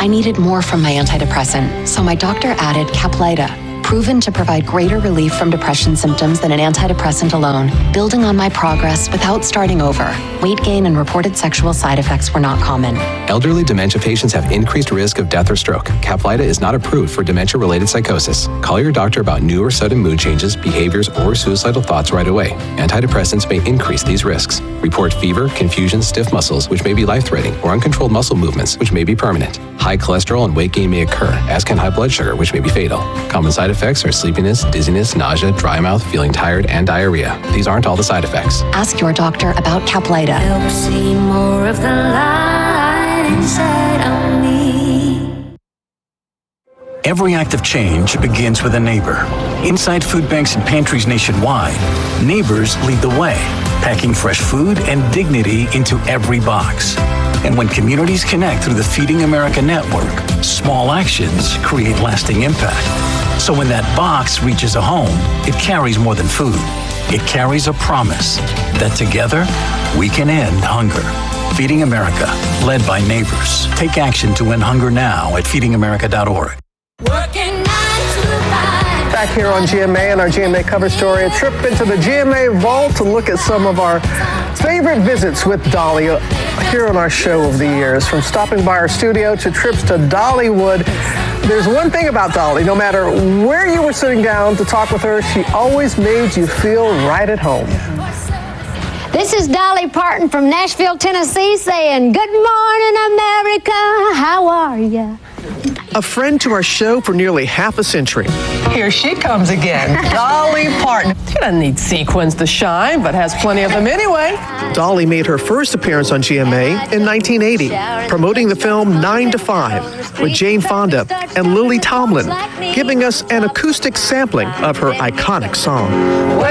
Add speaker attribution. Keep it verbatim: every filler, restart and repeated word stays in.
Speaker 1: I needed more from my antidepressant, so my doctor added Caplyta, proven to provide greater relief from depression symptoms than an antidepressant alone, building on my progress without starting over. Weight gain and reported sexual side effects were not common.
Speaker 2: Elderly dementia patients have increased risk of death or stroke. Caplyta is not approved for dementia-related psychosis. Call your doctor about new or sudden mood changes, behaviors, or suicidal thoughts right away. Antidepressants may increase these risks. Report fever, confusion, stiff muscles, which may be life-threatening, or uncontrolled muscle movements, which may be permanent. High cholesterol and weight gain may occur, as can high blood sugar, which may be fatal. Common side effects are sleepiness, dizziness, nausea, dry mouth, feeling tired, and diarrhea. These aren't all the side effects.
Speaker 1: Ask your doctor about Caplyta.
Speaker 3: Help see more of the light inside of me.
Speaker 4: Every act of change begins with a neighbor. Inside food banks and pantries nationwide, neighbors lead the way, packing fresh food and dignity into every box. And when communities connect through the Feeding America network, small actions create lasting impact. So when that box reaches a home, it carries more than food. It carries a promise that together we can end hunger. Feeding America, led by neighbors. Take action to end hunger now at feeding america dot org.
Speaker 5: Back here on G M A and our G M A cover story, a trip into the G M A vault to look at some of our favorite visits with Dolly here on our show of the years. From stopping by our studio to trips to Dollywood. There's one thing about Dolly, no matter where you were sitting down to talk with her, she always made you feel right at home.
Speaker 6: This is Dolly Parton from Nashville, Tennessee, saying, "Good morning, America, how are ya?"
Speaker 5: A friend to our show for nearly half a century.
Speaker 7: Here she comes again, Dolly Parton. She doesn't need sequins to shine, but has plenty of them anyway.
Speaker 5: Dolly made her first appearance on G M A in nineteen eighty, promoting the film nine to five with Jane Fonda and Lily Tomlin, giving us an acoustic sampling of her iconic song.